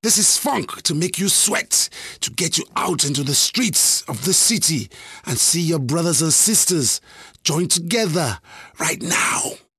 This is funk to make you sweat, to get you out into the streets of the city and see your brothers and sisters join together right now.